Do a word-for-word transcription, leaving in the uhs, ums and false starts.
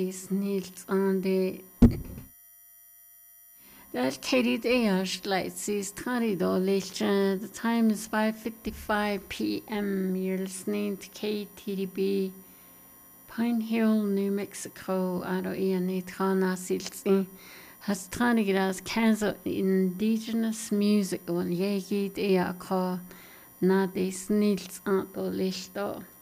Nils on the that Katie Dayash lights is Taridolish. The time is five fifty-five p m. You're listening to K T D B, Pine Hill, New Mexico. Aro iani Tana Silsi has Tanigras Kansas indigenous music on Yagi Dayaka. Nadis Nils Antolish.